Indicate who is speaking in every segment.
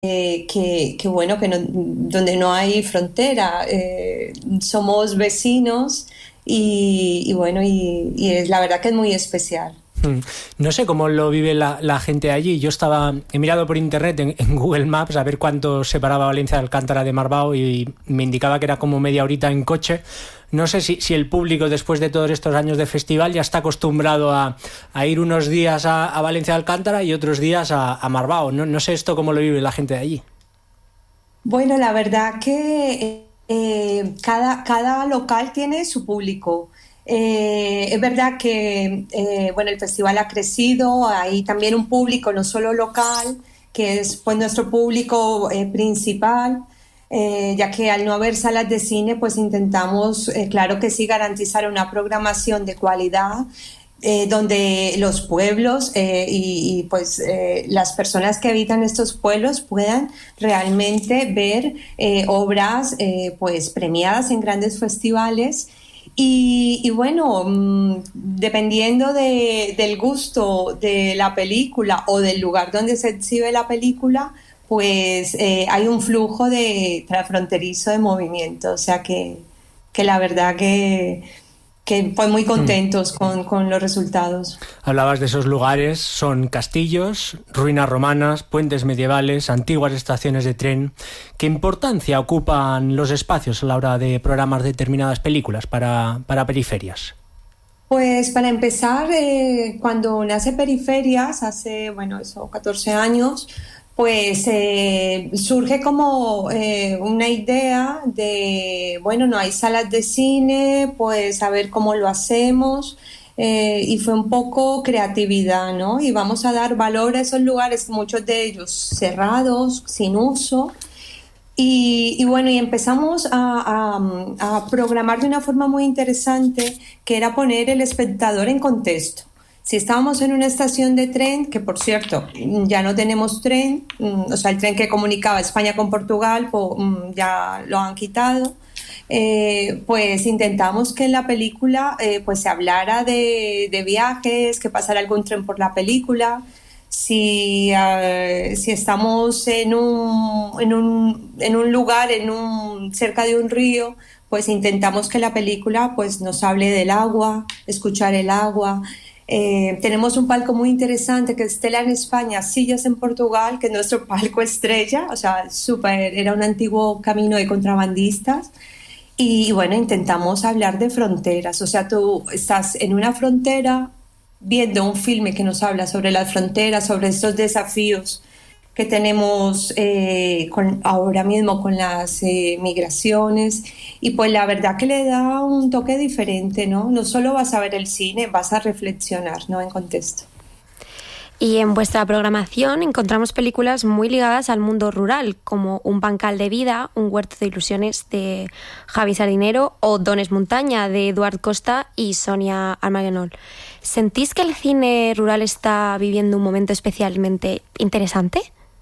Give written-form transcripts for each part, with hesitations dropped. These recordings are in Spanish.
Speaker 1: que bueno, donde no hay frontera, somos vecinos y bueno, y es la verdad que es muy especial.
Speaker 2: No sé cómo lo vive la gente allí. He mirado por internet en Google Maps a ver cuánto separaba Valencia de Alcántara de Marbao y me indicaba que era como media horita en coche. No sé si el público, después de todos estos años de festival, ya está acostumbrado a ir unos días a Valencia de Alcántara y otros días a Marbao. No sé esto cómo lo vive la gente de allí.
Speaker 1: Bueno, la verdad que cada local tiene su público. Es verdad que bueno, el festival ha crecido, hay también un público no solo local, que es pues nuestro público principal, ya que al no haber salas de cine, pues intentamos, claro que sí, garantizar una programación de calidad donde los pueblos pues las personas que habitan estos pueblos puedan realmente ver obras pues premiadas en grandes festivales y bueno, dependiendo del gusto de la película o del lugar donde se exhibe la película, pues hay un flujo transfronterizo de movimiento, o sea que la verdad que pues muy contentos con los resultados.
Speaker 2: Hablabas de esos lugares, son castillos, ruinas romanas, puentes medievales, antiguas estaciones de tren. ¿Qué importancia ocupan los espacios a la hora de programar determinadas películas para periferias?
Speaker 1: Pues para empezar, cuando nace Periferias, hace, bueno, eso, 14 años, pues surge como una idea de, bueno, no hay salas de cine, pues a ver cómo lo hacemos. Y fue un poco creatividad, ¿no? Y vamos a dar valor a esos lugares, muchos de ellos cerrados, sin uso. Y bueno, y empezamos a programar de una forma muy interesante, que era poner el espectador en contexto. Si estábamos en una estación de tren, que por cierto, ya no tenemos tren, o sea, el tren que comunicaba España con Portugal, pues, ya lo han quitado, pues intentamos que en la película pues se hablara de viajes, que pasara algún tren por la película. Si estamos en un lugar, cerca de un río, pues intentamos que la película pues, nos hable del agua, escuchar el agua. Tenemos un palco muy interesante que es Stella en España, Sillas en Portugal, que es nuestro palco estrella, o sea, era un antiguo camino de contrabandistas. Y bueno, intentamos hablar de fronteras, o sea, tú estás en una frontera viendo un filme que nos habla sobre las fronteras, sobre estos desafíos que tenemos ahora mismo con las migraciones, y pues la verdad que le da un toque diferente, ¿no? No solo vas a ver el cine, vas a reflexionar, ¿no? En contexto.
Speaker 3: Y en vuestra programación encontramos películas muy ligadas al mundo rural, como Un bancal de vida, Un huerto de ilusiones de Javi Sardinero o Dones Montaña de Eduard Costa y Sonia Armaguenol. ¿Sentís que el cine rural está viviendo un momento especialmente interesante?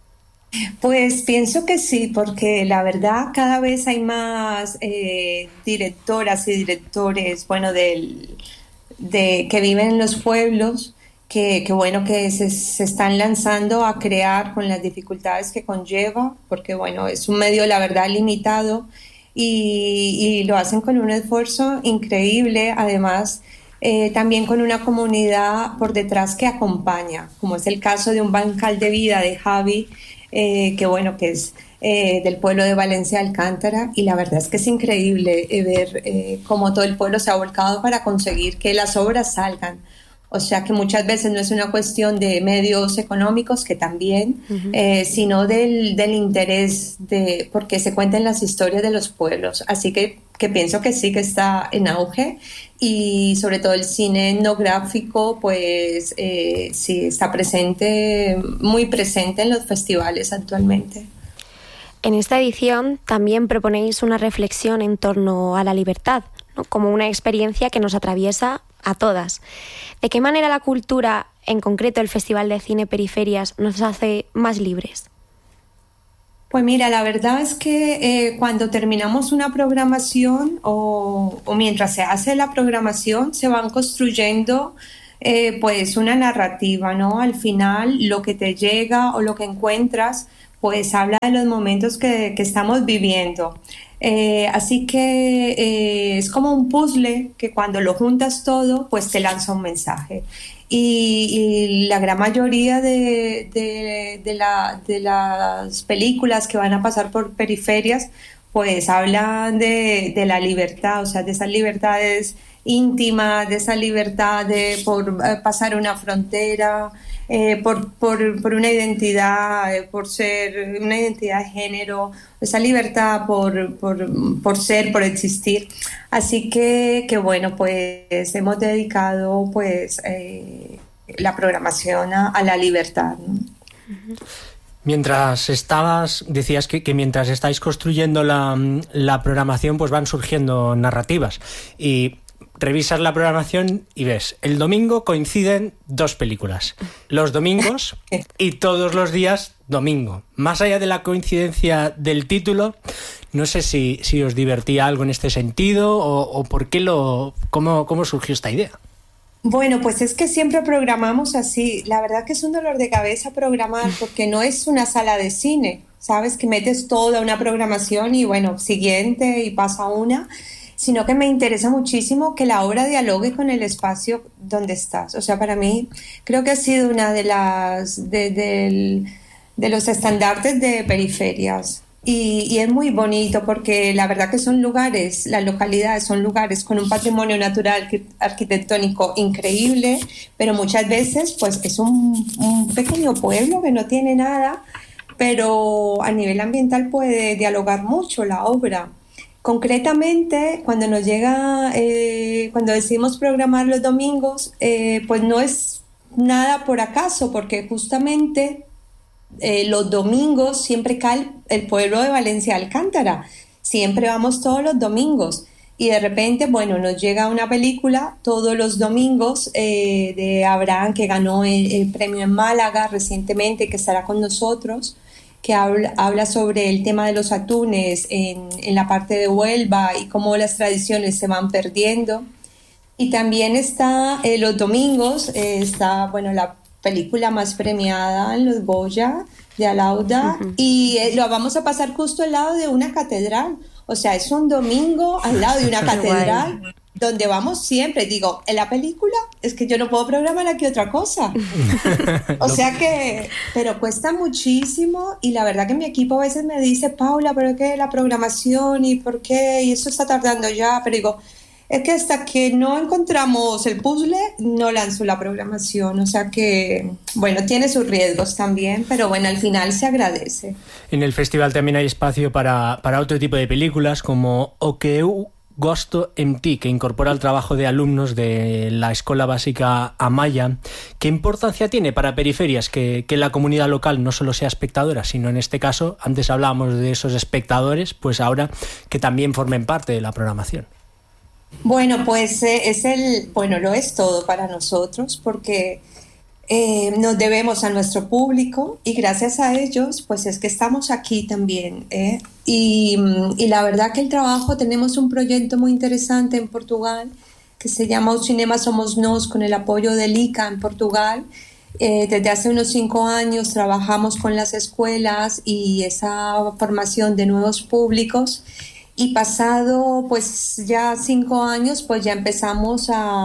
Speaker 1: Pues pienso que sí, porque la verdad cada vez hay más directoras y directores, bueno, que viven en los pueblos, que bueno, que se están lanzando a crear con las dificultades que conlleva, porque bueno, es un medio, la verdad, limitado, y lo hacen con un esfuerzo increíble, además también con una comunidad por detrás que acompaña, como es el caso de Un bancal de vida de Javi, que bueno, que es del pueblo de Valencia de Alcántara, y la verdad es que es increíble ver cómo todo el pueblo se ha volcado para conseguir que las obras salgan. O sea que muchas veces no es una cuestión de medios económicos, que también, sino del interés porque se cuentan las historias de los pueblos. Así que pienso que sí que está en auge, y sobre todo el cine etnográfico, pues sí está muy presente en los festivales actualmente.
Speaker 3: En esta edición también proponéis una reflexión en torno a la libertad, ¿no? Como una experiencia que nos atraviesa a todas. ¿De qué manera la cultura, en concreto el Festival de Cine Periferias, nos hace más libres?
Speaker 1: Pues mira, la verdad es que cuando terminamos una programación o mientras se hace la programación, se van construyendo pues una narrativa, ¿no? Al final lo que te llega o lo que encuentras pues habla de los momentos que estamos viviendo. Así que es como un puzzle que cuando lo juntas todo, pues te lanza un mensaje. Y la gran mayoría de las películas que van a pasar por periferias, pues hablan de la libertad, o sea, de esas libertades íntimas, de esa libertad de por pasar una frontera, por una identidad, por ser una identidad de género, esa libertad por ser, por existir. Así que bueno, pues hemos dedicado pues la programación a la libertad, ¿no?
Speaker 2: Mientras decías que mientras estáis construyendo la programación, pues van surgiendo narrativas. Y revisas la programación y ves, el domingo coinciden 2 películas. Los domingos y todos los días domingo. Más allá de la coincidencia del título, no sé si os divertía algo en este sentido o por qué cómo surgió esta idea.
Speaker 1: Bueno, pues es que siempre programamos así. La verdad que es un dolor de cabeza programar porque no es una sala de cine, ¿sabes? Que metes toda una programación y bueno, siguiente y pasa una, sino que me interesa muchísimo que la obra dialogue con el espacio donde estás. O sea, para mí creo que ha sido una de los estandartes de periferias. Y es muy bonito porque la verdad que son lugares, las localidades son lugares con un patrimonio natural arquitectónico increíble, pero muchas veces pues es un pequeño pueblo que no tiene nada, pero a nivel ambiental puede dialogar mucho la obra. Concretamente, cuando nos llega, cuando decidimos programar los domingos, pues no es nada por acaso, porque justamente los domingos siempre cae el pueblo de Valencia Alcántara, siempre vamos todos los domingos y de repente, bueno, nos llega una película todos los domingos de Abraham, que ganó el premio en Málaga recientemente, que estará con nosotros, que habla sobre el tema de los atunes en la parte de Huelva y cómo las tradiciones se van perdiendo. Y también está los domingos, está, bueno, la película más premiada en los Goya de Alauda, y lo vamos a pasar justo al lado de una catedral. O sea, es un domingo al lado de una catedral donde vamos siempre. Digo, en la película es que yo no puedo programar aquí otra cosa. O sea que, pero cuesta muchísimo y la verdad que mi equipo a veces me dice, Paula, pero ¿qué la programación y por qué? Y eso está tardando ya, pero digo, es que hasta que no encontramos el puzzle, no lanzo la programación. O sea que, bueno, tiene sus riesgos también, pero bueno, al final se agradece.
Speaker 2: En el festival también hay espacio para otro tipo de películas, como O que eu gosto en ti, que incorpora el trabajo de alumnos de la Escuela Básica Amaya. ¿Qué importancia tiene para periferias que la comunidad local no solo sea espectadora, sino en este caso, antes hablábamos de esos espectadores, pues ahora que también formen parte de la programación?
Speaker 1: Bueno, pues lo es todo para nosotros porque nos debemos a nuestro público y gracias a ellos pues es que estamos aquí también, y la verdad que el trabajo, tenemos un proyecto muy interesante en Portugal que se llama O Cinema Somos Nós, con el apoyo del ICA en Portugal. Desde hace unos 5 años trabajamos con las escuelas y esa formación de nuevos públicos. Y pasado pues ya 5 años, pues ya empezamos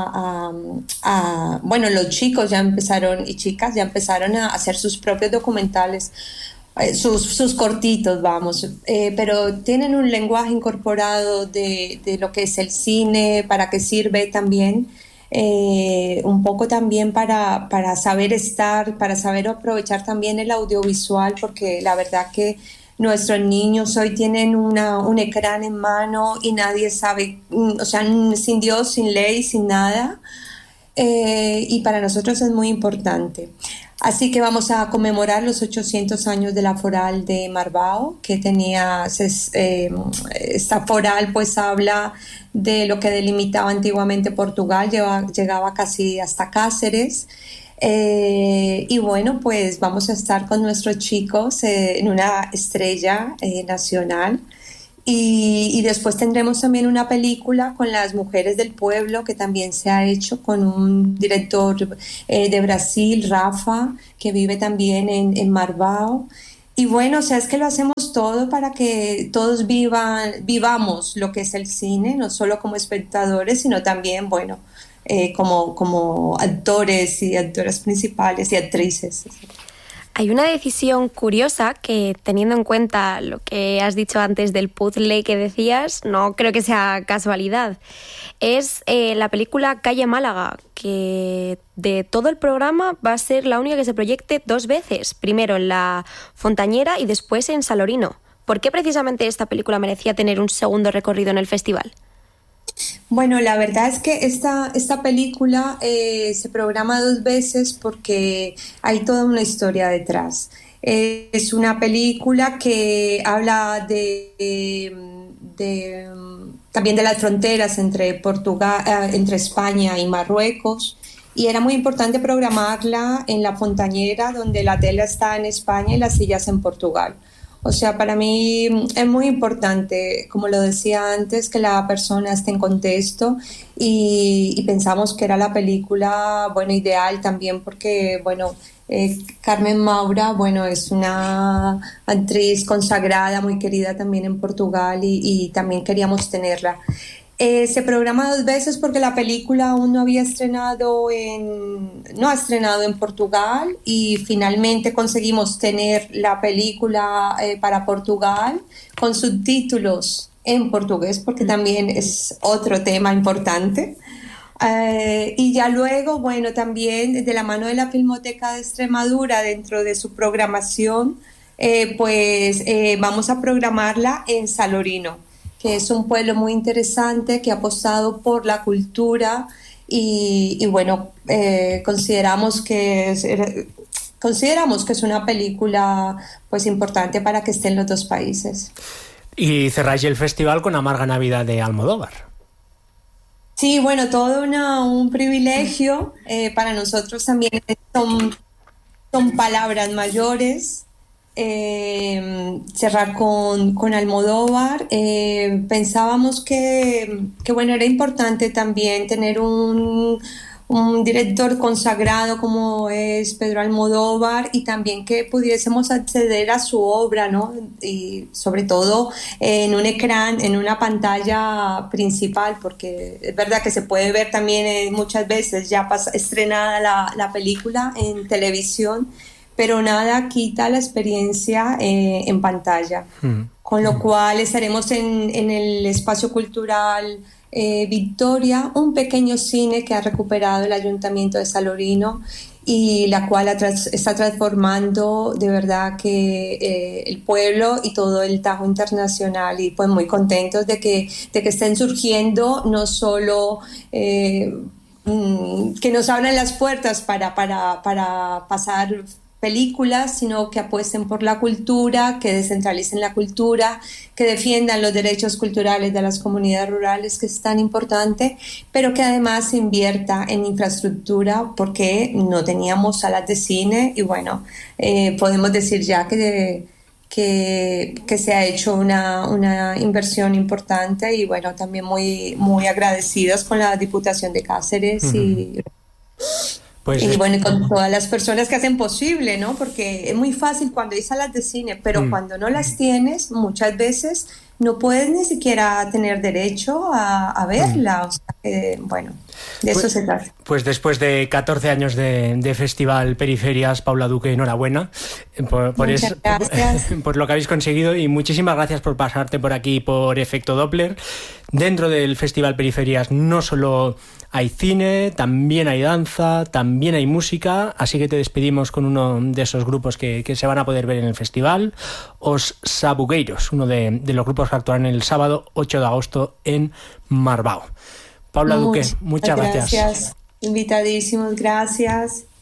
Speaker 1: bueno, los chicos ya empezaron y chicas ya empezaron a hacer sus propios documentales, sus cortitos, vamos, pero tienen un lenguaje incorporado de lo que es el cine, para qué sirve también, un poco también para saber estar, para saber aprovechar también el audiovisual, porque la verdad que nuestros niños hoy tienen un ecrán en mano y nadie sabe, o sea, sin Dios, sin ley, sin nada, y para nosotros es muy importante. Así que vamos a conmemorar los 800 años de la foral de Marbao, que tenía, esta foral pues habla de lo que delimitaba antiguamente Portugal, llegaba casi hasta Cáceres. Y bueno, pues vamos a estar con nuestros chicos en una estrella nacional y después tendremos también una película con las mujeres del pueblo, que también se ha hecho con un director de Brasil, Rafa, que vive también en Marbao, Y bueno, o sea, es que lo hacemos todo para que todos vivamos lo que es el cine, no solo como espectadores, sino también, bueno, como actores y actoras principales y actrices.
Speaker 3: Hay una decisión curiosa que, teniendo en cuenta lo que has dicho antes del puzzle que decías, no creo que sea casualidad. Es la película Calle Málaga, que de todo el programa va a ser la única que se proyecte 2 veces. Primero en la Fontañera y después en Salorino. ¿Por qué precisamente esta película merecía tener un segundo recorrido en el festival?
Speaker 1: Bueno, la verdad es que esta película se programa 2 veces porque hay toda una historia detrás. Es una película que habla también de las fronteras entre entre España y Marruecos, y era muy importante programarla en la Fontañera, donde la tela está en España y las sillas en Portugal. O sea, para mí es muy importante, como lo decía antes, que la persona esté en contexto, y pensamos que era la película, bueno, ideal también porque, bueno, Carmen Maura, bueno, es una actriz consagrada, muy querida también en Portugal, y también queríamos tenerla. Se programa 2 veces porque la película aún no ha estrenado en Portugal, y finalmente conseguimos tener la película para Portugal con subtítulos en portugués, porque también es otro tema importante. Y ya luego, bueno, también de la mano de la Filmoteca de Extremadura, dentro de su programación, vamos a programarla en Salorino, que es un pueblo muy interesante que ha apostado por la cultura, y bueno, consideramos que es una película pues importante para que esté en los 2 países.
Speaker 2: Y cerráis el festival con Amarga Navidad de Almodóvar.
Speaker 1: Sí, bueno, todo un privilegio. Para nosotros también son palabras mayores. Cerrar con Almodóvar. Pensábamos que bueno, era importante también tener un director consagrado como es Pedro Almodóvar, y también que pudiésemos acceder a su obra, ¿no? Y sobre todo en un ecrán, en una pantalla principal, porque es verdad que se puede ver también muchas veces ya estrenada la película en televisión, pero nada quita la experiencia en pantalla. Con lo cual estaremos en el Espacio Cultural Victoria, un pequeño cine que ha recuperado el Ayuntamiento de Salorino, y la cual está transformando de verdad que el pueblo y todo el Tajo internacional, y pues muy contentos de que estén surgiendo no solo que nos abran las puertas para pasar películas, sino que apuesten por la cultura, que descentralicen la cultura, que defiendan los derechos culturales de las comunidades rurales, que es tan importante, pero que además invierta en infraestructura, porque no teníamos salas de cine, y bueno, podemos decir ya que se ha hecho una inversión importante, y bueno, también muy, muy agradecidos con la Diputación de Cáceres. Y bueno, con todas las personas que hacen posible, ¿no? Porque es muy fácil cuando hay salas de cine, pero cuando no las tienes, muchas veces no puedes ni siquiera tener derecho a verla. O sea, bueno, de eso se trata.
Speaker 2: Pues después de 14 años de Festival Periferias, Paula Duque, enhorabuena
Speaker 1: Muchas gracias.
Speaker 2: por lo que habéis conseguido, y muchísimas gracias por pasarte por aquí por Efecto Doppler. Dentro del Festival Periferias no solo hay cine, también hay danza, también hay música, así que te despedimos con uno de esos grupos que se van a poder ver en el festival, Os Sabugueiros, uno de los grupos que actuarán el sábado 8 de agosto en Marbao. Paula Duque, muchas gracias.
Speaker 1: Invitadísimos, gracias.